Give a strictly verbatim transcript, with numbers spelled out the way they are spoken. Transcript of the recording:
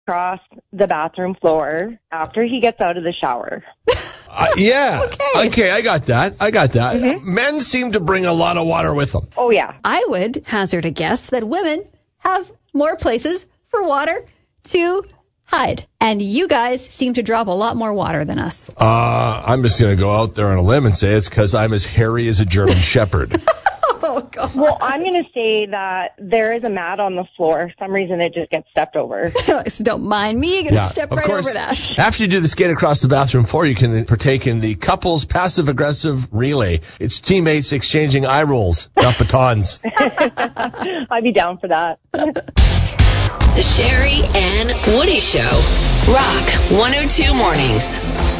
across the bathroom floor after he gets out of the shower. Uh, yeah. Okay. okay, I got that. I got that. Mm-hmm. Men seem to bring a lot of water with them. Oh, yeah. I would hazard a guess that women have more places for water to hide. And you guys seem to drop a lot more water than us. Uh, I'm just going to go out there on a limb and say it's because I'm as hairy as a German Shepherd. Oh, God. Well, I'm going to say that there is a mat on the floor. For some reason, it just gets stepped over. So don't mind me. You're going to step of right course, over that. After you do the skate across the bathroom floor, you can partake in the couples passive-aggressive relay. It's teammates exchanging eye rolls, not batons. I'd be down for that. The Sherry and Woody Show. Rock one oh two Mornings.